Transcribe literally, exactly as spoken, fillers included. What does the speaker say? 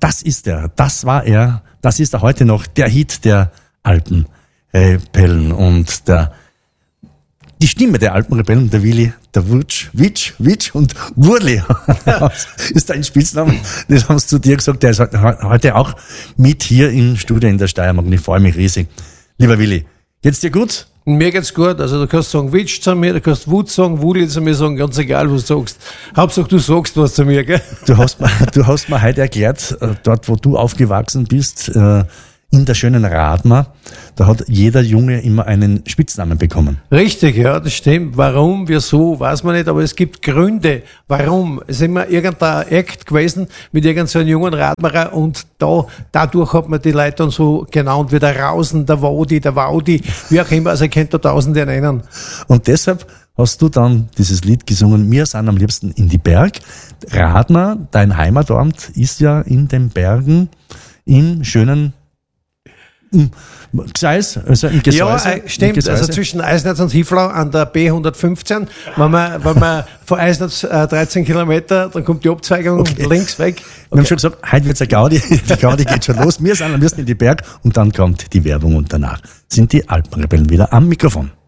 das ist er, das war er, das ist er heute noch, der Hit der Alpenrebellen und der, die Stimme der Alpenrebellen, der Willi, der Wutsch, Witsch, Witsch und Wurli ist ein Spitzname. Das haben sie zu dir gesagt, der ist heute auch mit hier im Studio in der Steiermark und ich freue mich riesig. Lieber Willi, geht's dir gut? Mir geht's gut, also du kannst sagen Witsch zu mir, du kannst Wut sagen, Wuli zu mir sagen, ganz egal, was du sagst. Hauptsache du sagst was zu mir, gell? Du hast mir, du hast mir heute erklärt, dort wo du aufgewachsen bist, in der schönen Radmar, da hat jeder Junge immer einen Spitznamen bekommen. Richtig, ja, das stimmt. Warum, wieso, weiß man nicht, aber es gibt Gründe, warum. Es ist immer irgendein Act gewesen mit irgendeinem so jungen Radmarer und da, dadurch hat man die Leute dann so genannt wie der Rausen, der Wodi, der Waudi, wie auch immer, also ich könnte da Tausende nennen. Und deshalb hast du dann dieses Lied gesungen, wir sind am liebsten in die Berg. Radmar, dein Heimatort, ist ja in den Bergen im schönen Gseis, also im Gesäuse. Ja, stimmt, Gesäuse. Also zwischen Eisnetz und Hiflau an der B hundertfünfzehn, wenn man, wenn man von Eisnetz äh, dreizehn Kilometer, dann kommt die Abzweigung okay. links weg. Okay. Wir haben schon gesagt, heute wird's eine Gaudi, die Gaudi geht schon los, wir sind am liebsten in die Berg und dann kommt die Werbung und danach sind die Alpenrebellen wieder am Mikrofon.